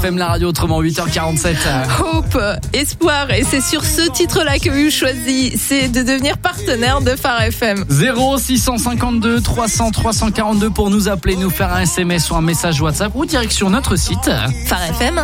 FM, la radio autrement, 8h47. Hope, espoir, et c'est sur ce titre-là que vous choisissez, c'est de devenir partenaire de Phare FM. 0652 300 342 pour nous appeler, nous faire un SMS ou un message WhatsApp ou direction notre site. Phare FM.